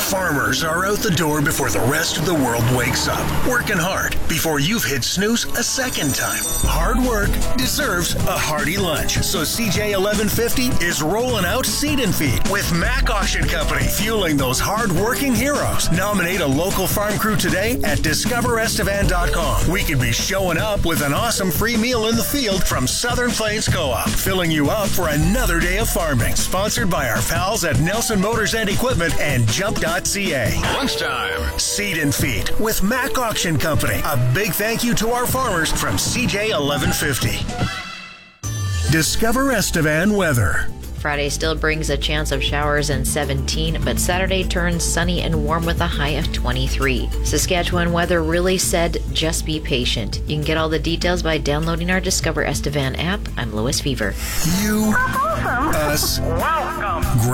Farmers are out the door before the rest of the world wakes up, working hard before you've hit snooze a second time. Hard work deserves a hearty lunch, so CJ 1150 is rolling out Seed and Feed with Mac Auction Company, fueling those hard-working heroes. Nominate a local farm crew today at discoverestevan.com. We could be showing up with an awesome free meal in the field from Southern Plains Co-op, filling you up for another day of farming. Sponsored by our pals at Nelson Motors and Equipment and Jump.ca. Lunchtime. Seed and Feed with Mac Auction Company. A big thank you to our farmers from CJ 1150. Discover Estevan weather. Friday still brings a chance of showers and 17, but Saturday turns sunny and warm with a high of 23. Saskatchewan weather really said just be patient. You can get all the details by downloading our Discover Estevan app. I'm Lois Fever. You, us, Welcome.